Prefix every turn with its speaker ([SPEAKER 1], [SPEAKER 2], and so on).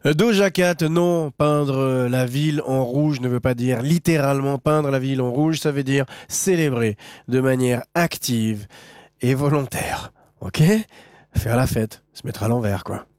[SPEAKER 1] Doja Cat, non, peindre la ville en rouge ne veut pas dire littéralement peindre la ville en rouge, ça veut dire célébrer de manière active et volontaire. Ok? Faire la fête, se mettre à l'envers, quoi.